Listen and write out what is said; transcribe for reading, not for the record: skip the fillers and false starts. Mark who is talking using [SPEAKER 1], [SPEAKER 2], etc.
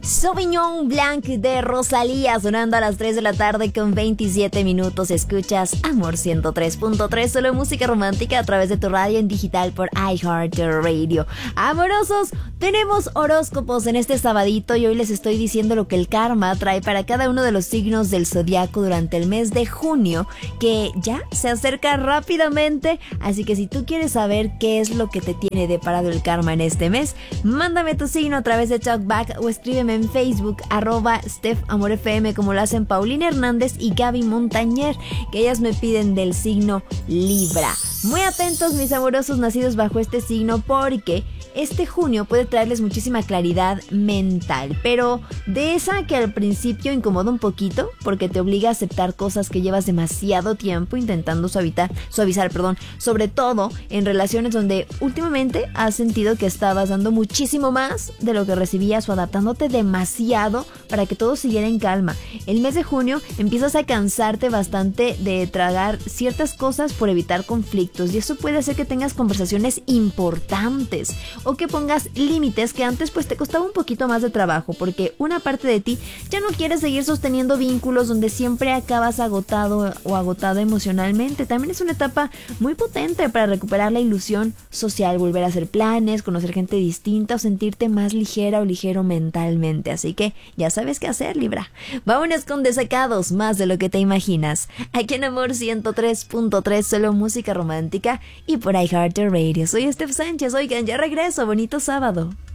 [SPEAKER 1] Sauvignon Blanc de Rosalía, sonando a las 3 de la tarde con 27 minutos. Escuchas Amor 103.3, solo música romántica a través de tu radio en digital por iHeartRadio. Amorosos, tenemos horóscopos en este sabadito y hoy les estoy diciendo lo que el karma trae para cada uno de los signos del zodiaco durante el mes de junio, que ya se acerca rápidamente. Así que si tú quieres saber qué es lo que te tiene deparado el karma en este mes, mándame tu signo a través de Talkback o escríbeme en Facebook @StephAmorFM, como lo hacen Paulina Hernández y Gaby Montañer, que ellas me piden del signo Libra. Muy atentos, mis amorosos nacidos bajo este signo, porque este junio puede traerles muchísima claridad mental, pero de esa que al principio incomoda un poquito porque te obliga a aceptar cosas que llevas demasiado tiempo intentando suavizar, sobre todo en relaciones donde últimamente has sentido que estabas dando muchísimo más de lo que recibías o adaptándote demasiado para que todo siguiera en calma. El mes de junio empiezas a cansarte bastante de tragar ciertas cosas por evitar conflictos, y eso puede hacer que tengas conversaciones importantes o que pongas límites que antes pues te costaba un poquito más de trabajo, porque una parte de ti ya no quiere seguir sosteniendo vínculos donde siempre acabas agotado o agotada emocionalmente. También es una etapa muy potente para recuperar la ilusión social, volver a hacer planes, conocer gente distinta o sentirte más ligera o ligero mentalmente. Así que ya sabes qué hacer, Libra. Vámonos con Desecados, más de lo que te imaginas. Aquí en Amor 103.3, solo música romántica y por iHeartRadio. Soy Steph Sánchez. Oigan, ya regreso. Bonito sábado.